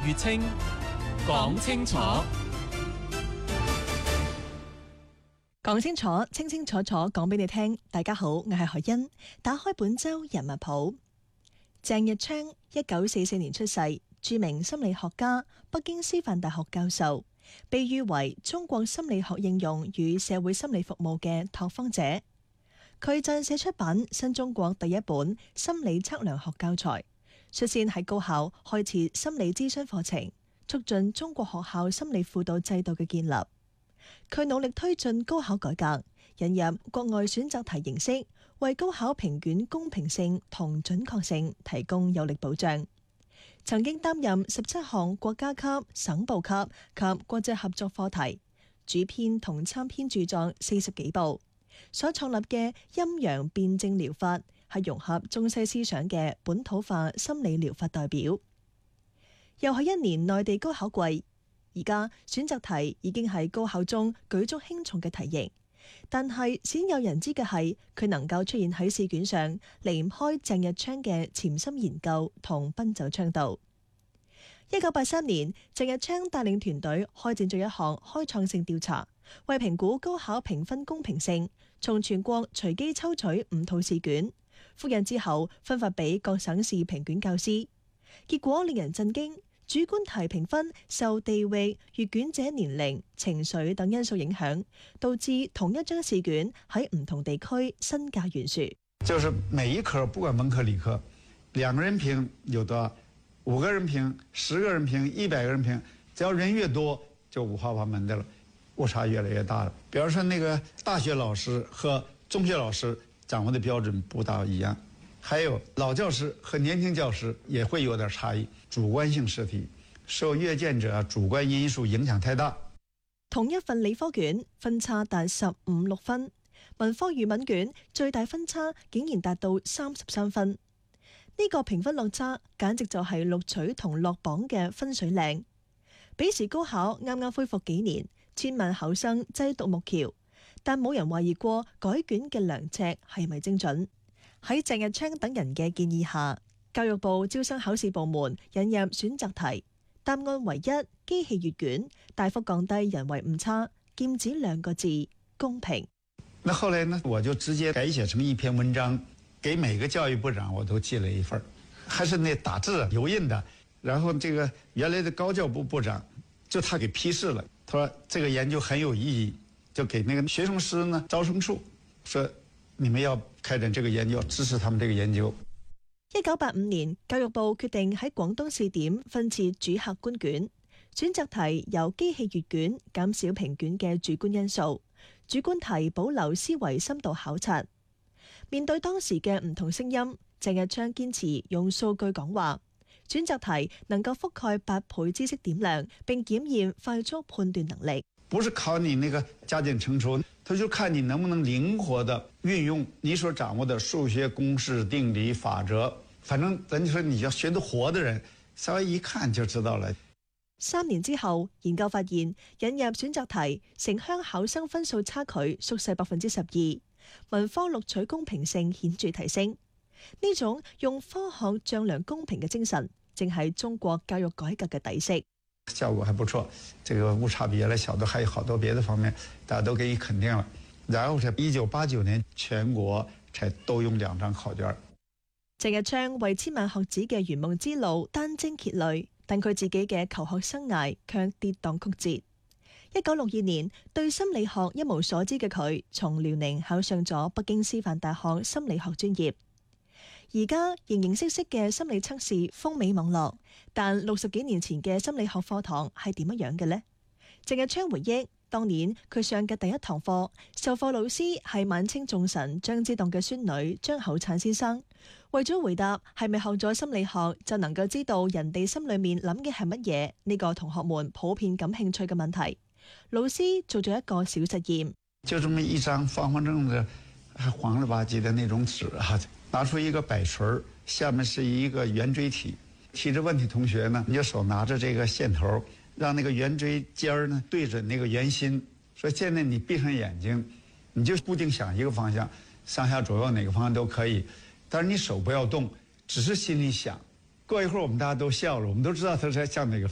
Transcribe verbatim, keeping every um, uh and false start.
月清，講清楚。 講清楚，清清楚楚講俾你聽。大家好，我係何欣。打開本周人物譜。鄭日昌，一九四四年出世，著名心理學家，北京師範大學教授，被譽為中國心理學應用與社會心理服務嘅拓荒者。佢撰寫出版新中國第一本心理測量學教材，率先喺高校開設心理諮詢課程，促進中國學校心理輔導制度嘅建立。佢努力推進高考改革，引入國外選擇題形式，為高考評卷公平性同準確性提供有力保障。曾經擔任十七項國家級、省部級及國際合作課題，主編同參編著作四十幾部。所創立嘅陰陽辯證療法係融合中西思想嘅本土化心理療法代表。又係一年內地高考季。而家選擇題已經係高考中舉足輕重嘅題型，但係鮮有人知嘅係佢能夠出現喺試卷上，離唔開鄭日昌嘅潛心研究同奔走倡導。一九八三年，鄭日昌帶領團隊開展咗一項開創性調查，為評估高考評分公平性，從全國隨機抽取五套試卷，複印之後分發俾各省市評卷教師。結果令人震驚。主觀題評分受地域、閱卷者年齡、情緒等因素影響，導致同一張試卷喺唔同地區身價懸殊。 就是每一科不管文科理科，兩個人評有多少，五個人評、十個人評、一百個人評，只要人越多，就五花八門的了，誤差越來越大了。比如說那個大學老師和中學老師掌握的標準不大一樣。還有老教師和年輕教師也會有點差異，主觀性試題受閱卷者主觀因素影響太大。 同一份理科卷分差達十五六分，文科語文卷最大分差竟然達到三十三分。呢個評分落差簡直就係錄取同落榜嘅分水嶺。彼時高考啱啱恢復幾年，千萬考生擠獨木橋，但冇人懷疑過改卷嘅量尺係咪精準。喺鄭日昌等人嘅建議下，教育部招生考試部門引入選擇題，答案唯一機器閱卷，大幅降低人為誤差，劍指兩個字：公平。 那後來呢，我就直接改寫成一篇文章，給每個教育部長我都寄了一份，還是那打字油印的。然後這個原來的高教部部長就他給批示了，他說這個研究很有意義，就給那個學生師呢招生處說，你們要開展這個研究，支持他們這個研究。 一九八五年，教育部決定喺廣東試點分設主客觀卷，選擇題由機器閱卷，減少評卷嘅主觀因素，主觀題保留思維深度考察。面對當時嘅唔同聲音，鄭日昌堅持用數據講話，選擇題能夠覆蓋八倍知識點量，並檢驗快速判斷能力。 不是考你那個加減乘除，他就看你能不能靈活地運用你所掌握的數學公式、定理、法則。反正咱就說你要學得活的人，稍微一看就知道了。 三年之後，研究發現引入選擇題，城鄉考生分數差距縮細百分之十二，文科錄取公平性顯著提升。呢種用科學丈量公平嘅精神，正係中國教育改革嘅底色。 效果還不錯，這個誤差比原來小的還有好多別的方面，大家都給予肯定了。然後是一九八九年全國才都用兩張考卷。 鄭日昌為千萬學子嘅圓夢之路殫精竭慮，但佢自己嘅求學生涯卻跌宕曲折。一九六二年，對心理學一無所知嘅佢，從遼寧考上咗北京師範大學心理學專業。而家形形色色嘅心理測試風靡網絡，但六十幾年前嘅心理學課堂係點樣樣嘅呢？鄭日昌回憶，當年佢上嘅第一堂課，授課老師係晚清重臣張之洞嘅孫女張厚燦先生。為咗回答係咪學咗心理學就能夠知道人哋心裏面諗嘅係乜嘢呢個同學們普遍感興趣嘅問題，老師做咗一個小實驗， 就這麼一張方方正正、還黃了吧唧的那種紙啊，拿出一個擺錘，下面是一個圓錐體，提着問題同學呢，你就手拿着這個線頭，讓那個圓錐尖兒呢對準那個圓心，說現在你閉上眼睛，你就固定想一個方向，上下左右哪個方向都可以，但是你手不要動，只是心裡想。過一會兒我們大家都笑了，我們都知道他是在向哪個